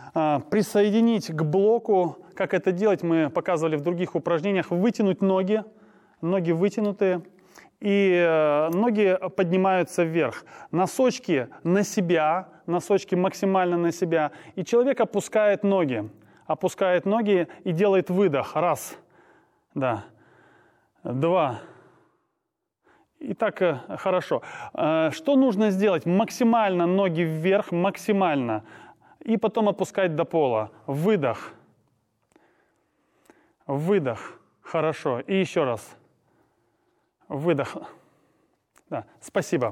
присоединить к блоку. Как это делать, мы показывали в других упражнениях. Вытянуть ноги, ноги вытянутые, и ноги поднимаются вверх. Носочки на себя, носочки максимально на себя. И человек опускает ноги и делает выдох. Раз, да, два. И так хорошо. Что нужно сделать? Максимально ноги вверх, максимально. И потом опускать до пола. Выдох. Выдох. Хорошо. И еще раз. Выдох. Да, спасибо.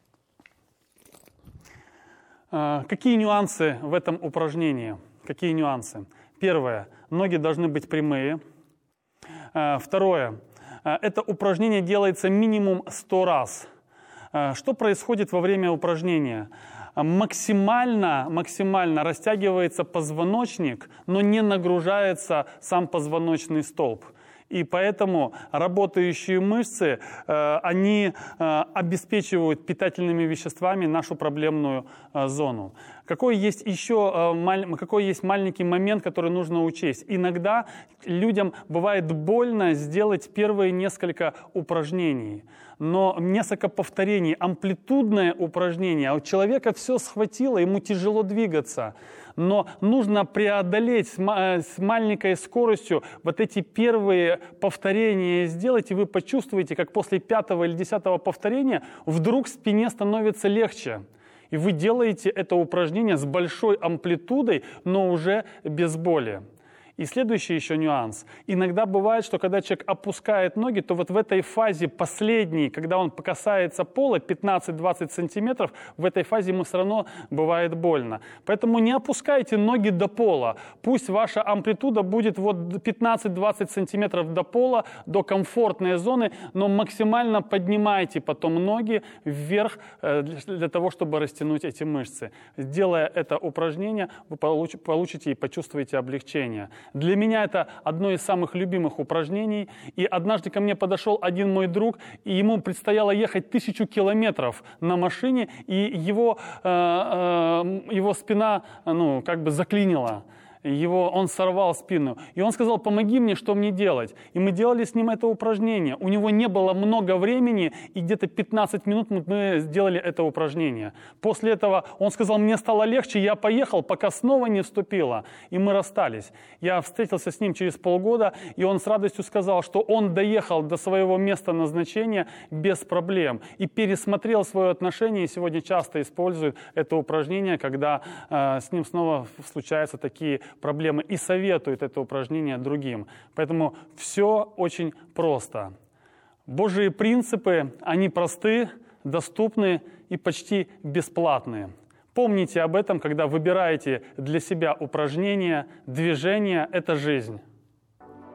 Какие нюансы в этом упражнении? Какие нюансы? Первое. Ноги должны быть прямые. Второе. Это упражнение делается минимум 100 раз. Что происходит во время упражнения? Максимально растягивается позвоночник, но не нагружается сам позвоночный столб. И поэтому работающие мышцы, они обеспечивают питательными веществами нашу проблемную зону. Какой есть маленький момент, который нужно учесть? Иногда людям бывает больно сделать первые несколько упражнений. Но несколько повторений, амплитудное упражнение, а у человека все схватило, ему тяжело двигаться. Но нужно преодолеть с маленькой скоростью вот эти первые повторения сделать, и вы почувствуете, как после 5-го или 10-го повторения вдруг спине становится легче. И вы делаете это упражнение с большой амплитудой, но уже без боли. И следующий еще нюанс. Иногда бывает, что когда человек опускает ноги, то вот в этой фазе последней, когда он касается пола, 15-20 сантиметров, в этой фазе ему все равно бывает больно. Поэтому не опускайте ноги до пола. Пусть ваша амплитуда будет вот 15-20 сантиметров до пола, до комфортной зоны, но максимально поднимайте потом ноги вверх для того, чтобы растянуть эти мышцы. Делая это упражнение, вы получите и почувствуете облегчение. Для меня это одно из самых любимых упражнений. И однажды ко мне подошел один мой друг, и ему предстояло ехать 1000 километров на машине, и его спина заклинила. Он сорвал спину. И он сказал: помоги мне, что мне делать? И мы делали с ним это упражнение. У него не было много времени, и где-то 15 минут мы сделали это упражнение. После этого он сказал: мне стало легче, я поехал, пока снова не вступила. И мы расстались. Я встретился с ним через полгода, и он с радостью сказал, что он доехал до своего места назначения без проблем. И пересмотрел свое отношение, и сегодня часто использует это упражнение, когда с ним снова случаются такие проблемы, и советует это упражнение другим. Поэтому все очень просто. Божьи принципы, они просты, доступны и почти бесплатные. Помните об этом, когда выбираете для себя упражнения. Движение – это жизнь.